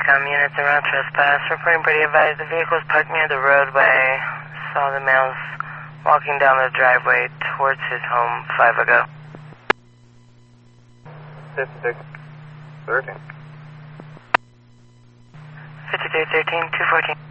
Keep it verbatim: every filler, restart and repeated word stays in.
TACOM units around trespass. Reporting Brady advised the vehicle was parked near the roadway. Saw the males walking down the driveway towards his home five ago. fifty-six thirteen. fifty-two thirteen, two fourteen.